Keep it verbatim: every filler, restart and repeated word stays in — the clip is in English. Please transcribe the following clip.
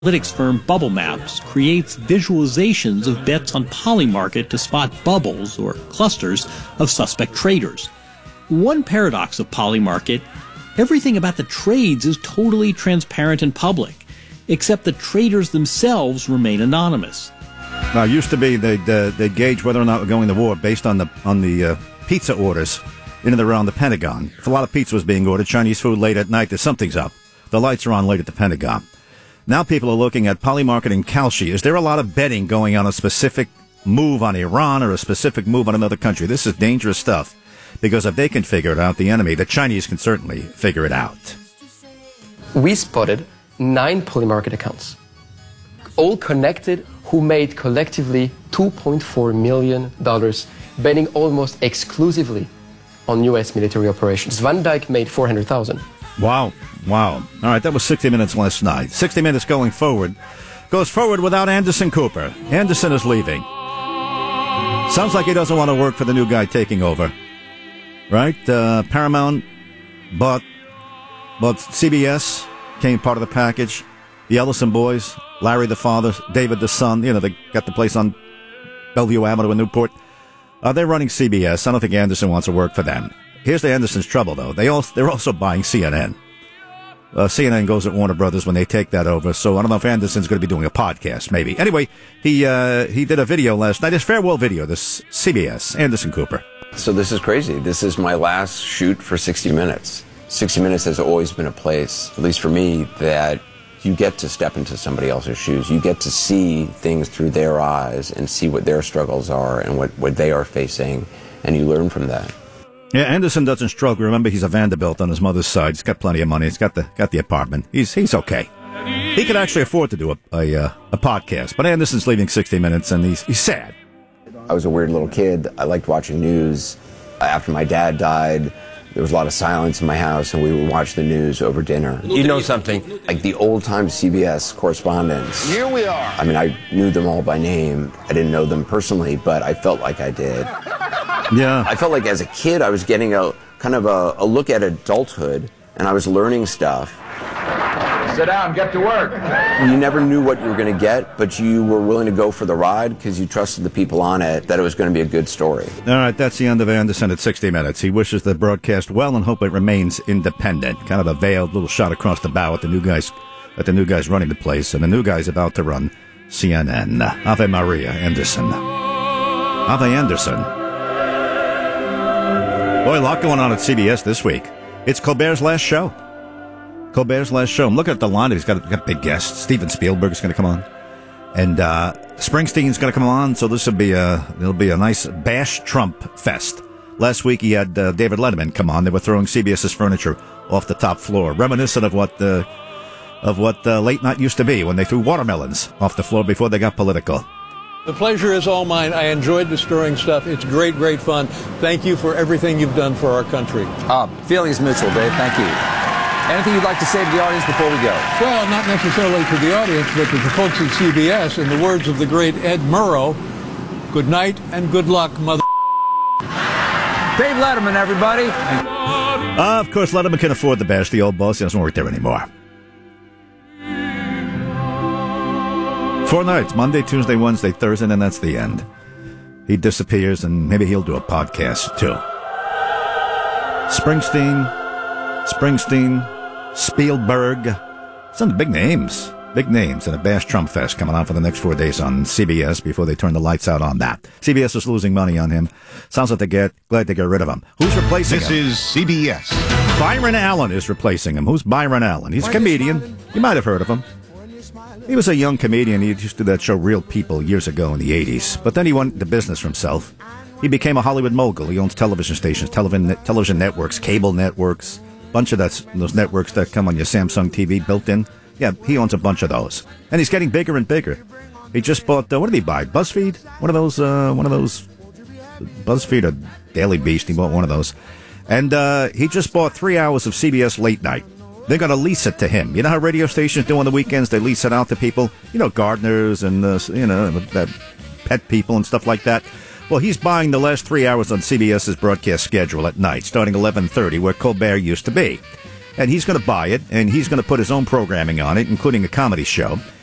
Analytics firm Bubble Maps creates visualizations of bets on Polymarket to spot bubbles or clusters of suspect traders. One paradox of Polymarket, everything about the trades is totally transparent and public, except the traders themselves remain anonymous. Now, it used to be they'd, uh, they'd gauge whether or not we're going to war based on the on the uh, pizza orders in and around the Pentagon. If a lot of pizza was being ordered, Chinese food late at night, there's something's up. The lights are on late at the Pentagon. Now people are looking at Polymarket and Kalshi. Is there a lot of betting going on a specific move on Iran or a specific move on another country? This is dangerous stuff, because if they can figure it out, the enemy, the Chinese, can certainly figure it out. We spotted nine Polymarket accounts, all connected, who made collectively two point four million dollars, betting almost exclusively on U S military operations. Van Dyke made four hundred thousand dollars. Wow. Wow. All right, that was sixty minutes last night. sixty minutes going forward. Goes forward without Anderson Cooper. Anderson is leaving. Sounds like he doesn't want to work for the new guy taking over. Right? Uh, Paramount bought, bought C B S, came part of the package. The Ellison boys, Larry the father, David the son, you know, they got the place on Bellevue Avenue in Newport. Uh, they're running C B S. I don't think Anderson wants to work for them. Here's the Anderson's trouble, though. They also, they're also buying C N N. Uh, C N N goes at Warner Brothers when they take that over, so I don't know if Anderson's going to be doing a podcast, maybe. Anyway, he uh, he did a video last night, his farewell video, this C B S, Anderson Cooper. So this is crazy. This is my last shoot for sixty minutes. sixty minutes has always been a place, at least for me, that you get to step into somebody else's shoes. You get to see things through their eyes and see what their struggles are and what, what they are facing, and you learn from that. Yeah, Anderson doesn't struggle. Remember, he's a Vanderbilt on his mother's side. He's got plenty of money. He's got the got the apartment. He's he's okay. He could actually afford to do a a, uh, a podcast. But Anderson's leaving sixty minutes, and he's he's sad. I was a weird little kid. I liked watching news. After my dad died, there was a lot of silence in my house, and we would watch the news over dinner. You know something? Like the old-time C B S correspondents. Here we are. I mean, I knew them all by name. I didn't know them personally, but I felt like I did. Yeah. I felt like as a kid I was getting a kind of a, a look at adulthood, and I was learning stuff. Sit down, get to work. You never knew what you were going to get, but you were willing to go for the ride because you trusted the people on it, that it was going to be a good story. All right, that's the end of Anderson at sixty minutes. He wishes the broadcast well and hope it remains independent. Kind of a veiled little shot across the bow at the new guys, at the new guys running the place, and the new guy's about to run C N N. Ave Maria, Anderson. Ave Anderson. Boy, a lot going on at C B S this week. It's Colbert's last show. Colbert's last show. I'm looking at the line. He's got, got big guests. Steven Spielberg is going to come on, and uh, Springsteen's going to come on. So this will be a it'll be a nice bash Trump fest. Last week he had uh, David Letterman come on. They were throwing CBS's furniture off the top floor, reminiscent of what uh, of what uh, late night used to be when they threw watermelons off the floor before they got political. The pleasure is all mine. I enjoyed the stirring stuff. It's great, great fun. Thank you for everything you've done for our country. Uh, feelings mutual, Dave. Thank you. Anything you'd like to say to the audience before we go? Well, not necessarily to the audience, but to the folks at C B S. In the words of the great Ed Murrow, good night and good luck, mother. Dave Letterman, everybody. Uh, of course, Letterman can afford the bash. The old boss, he doesn't work there anymore. Four nights, Monday, Tuesday, Wednesday, Thursday, and that's the end. He disappears, and maybe he'll do a podcast, too. Springsteen, Springsteen, Spielberg, some big names, big names, and a Bash Trump Fest coming on for the next four days on C B S before they turn the lights out on that. C B S is losing money on him. Sounds like they get glad to get rid of him. Who's replacing this him? This is C B S. Byron Allen is replacing him. Who's Byron Allen? He's a comedian. You might have heard of him. He was a young comedian. He used to do that show Real People years ago in the eighties. But then he went into business for himself. He became a Hollywood mogul. He owns television stations, television television networks, cable networks, bunch of that, those networks that come on your Samsung T V built in. Yeah, he owns a bunch of those. And he's getting bigger and bigger. He just bought, uh, what did he buy? BuzzFeed? One of those, uh, one of those, BuzzFeed or Daily Beast. He bought one of those. And uh, he just bought three hours of C B S late night. They're going to lease it to him. You know how radio stations do on the weekends? They lease it out to people. You know, gardeners and, uh, you know, uh, pet people and stuff like that. Well, he's buying the last three hours on CBS's broadcast schedule at night, starting eleven thirty, where Colbert used to be. And he's going to buy it, and he's going to put his own programming on it, including a comedy show.